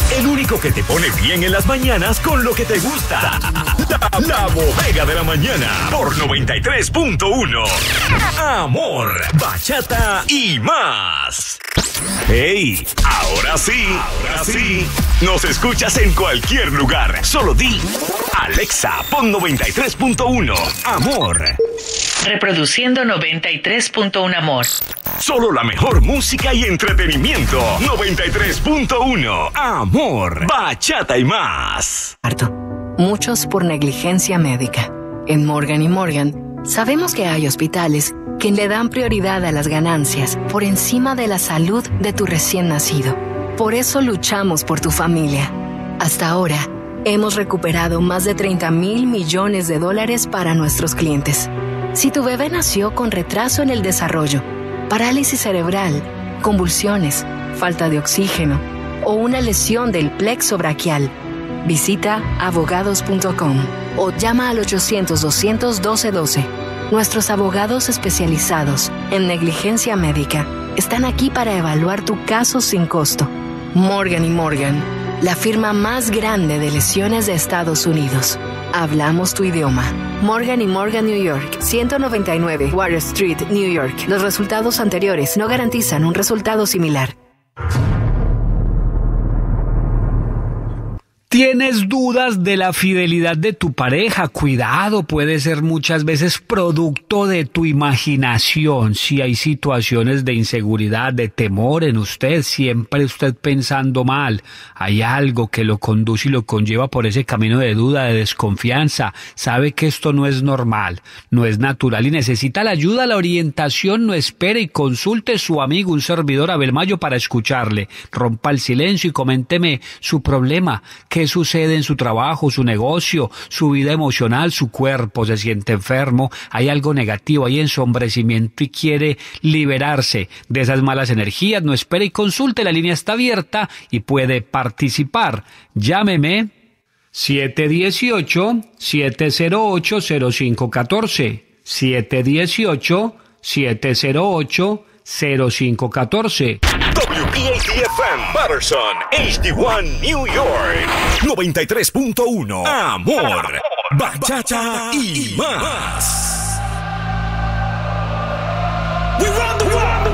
El único que te pone bien en las mañanas con lo que te gusta. La Bodega de la Mañana por 93.1. Amor, bachata y más. ¡Hey! Ahora sí. Nos escuchas en cualquier lugar. Solo di Alexa, pon 93.1. Amor. Reproduciendo 93.1 Amor. Solo la mejor música y entretenimiento. 93.1 Amor, bachata y más. Muchos por negligencia médica. En Morgan & Morgan sabemos que hay hospitales que le dan prioridad a las ganancias por encima de la salud de tu recién nacido. Por eso luchamos por tu familia. Hasta ahora, hemos recuperado más de $30,000 millones para nuestros clientes. Si tu bebé nació con retraso en el desarrollo, parálisis cerebral, convulsiones, falta de oxígeno o una lesión del plexo braquial, visita abogados.com o llama al 800-200-1212. Nuestros abogados especializados en negligencia médica están aquí para evaluar tu caso sin costo. Morgan & Morgan, la firma más grande de lesiones de Estados Unidos. Hablamos tu idioma. Morgan & Morgan, New York, 199 Water Street, New York. Los resultados anteriores no garantizan un resultado similar. ¿Tienes dudas de la fidelidad de tu pareja? Cuidado, puede ser muchas veces producto de tu imaginación. Si hay situaciones de inseguridad, de temor en usted, siempre usted pensando mal, hay algo que lo conduce y lo conlleva por ese camino de duda, de desconfianza. Sabe que esto no es normal, no es natural y necesita la ayuda, la orientación. No espere y consulte su amigo, un servidor Abel Mayo, para escucharle. Rompa el silencio y coménteme su problema. ¿Qué sucede en su trabajo, su negocio, su vida emocional, su cuerpo? ¿Se siente enfermo? ¿Hay algo negativo? ¿Hay ensombrecimiento y quiere liberarse de esas malas energías? No espere y consulte. La línea está abierta y puede participar. Llámeme 718-708-0514. 718-708-0514. WPAT-FM, Patterson, HD1, New York. 93.1 Amor, bachata y más. We run the world.